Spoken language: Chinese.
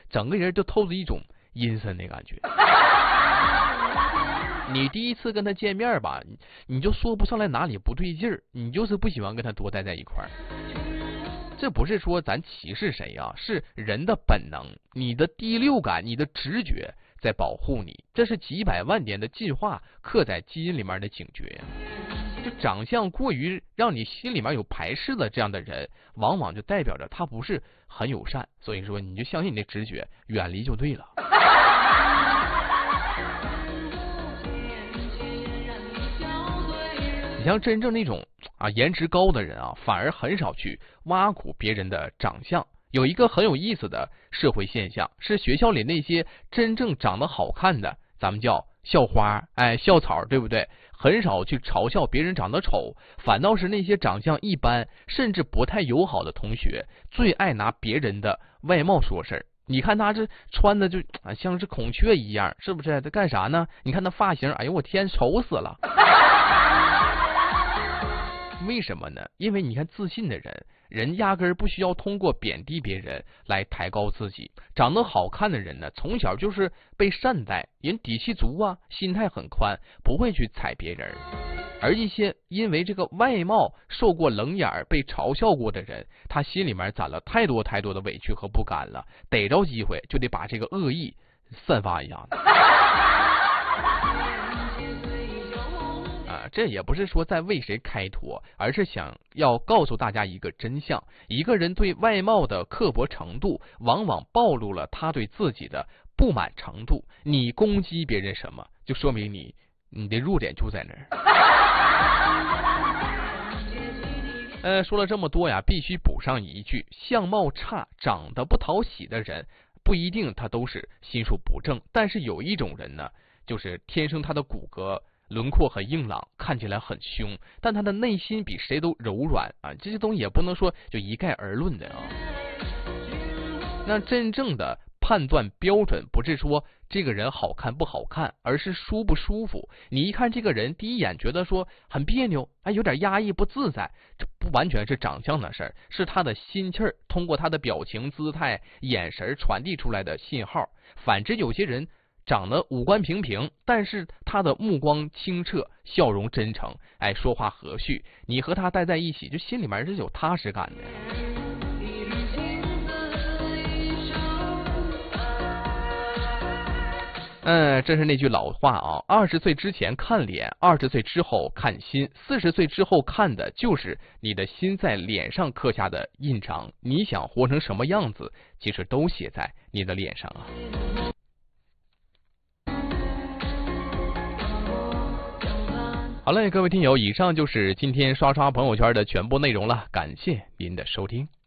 整个人就透着一种阴森的感觉。你第一次跟他见面吧，你就说不上来哪里不对劲儿，你就是不喜欢跟他多待在一块儿。这不是说咱歧视谁啊，是人的本能，你的第六感，你的直觉在保护你，这是几百万年的进化刻在基因里面的警觉呀。就长相过于让你心里面有排斥的这样的人，往往就代表着他不是很友善，所以说你就相信你的直觉，远离就对了。你像真正那种颜值高的人啊，反而很少去挖苦别人的长相。有一个很有意思的社会现象，是学校里那些真正长得好看的，咱们叫校花，校草，对不对？很少去嘲笑别人长得丑，反倒是那些长相一般甚至不太友好的同学，最爱拿别人的外貌说事儿。你看他这穿的就像是孔雀一样，是不是？在干啥呢？你看他发型，哎呦我天，丑死了。为什么呢？因为你看自信的人压根儿不需要通过贬低别人来抬高自己。长得好看的人呢，从小就是被善待，人底气足啊，心态很宽，不会去踩别人。而一些因为这个外貌受过冷眼被嘲笑过的人，他心里面攒了太多的委屈和不甘了，逮着机会就得把这个恶意散发一样的。这也不是说在为谁开脱，而是想要告诉大家一个真相：一个人对外貌的刻薄程度，往往暴露了他对自己的不满程度。你攻击别人什么，就说明你的弱点就在那儿。说了这么多呀，必须补上一句：相貌差、长得不讨喜的人，不一定他都是心术不正，但是有一种人呢，就是天生他的骨骼轮廓很硬朗，看起来很凶，但他的内心比谁都柔软啊！这些东西也不能说就一概而论的啊。那真正的判断标准不是说这个人好看不好看，而是舒不舒服。你一看这个人，第一眼觉得说很别扭，有点压抑不自在，这不完全是长相的事儿，是他的心气儿通过他的表情、姿态、眼神传递出来的信号。反之，有些人长得五官平平，但是他的目光清澈，笑容真诚，说话和煦，你和他待在一起，就心里面是有踏实感的。这是那句老话啊，20岁之前看脸，20岁之后看心，40岁之后看的就是你的心在脸上刻下的印章。你想活成什么样子，其实都写在你的脸上啊。好嘞，各位听友，以上就是今天刷刷朋友圈的全部内容了，感谢您的收听。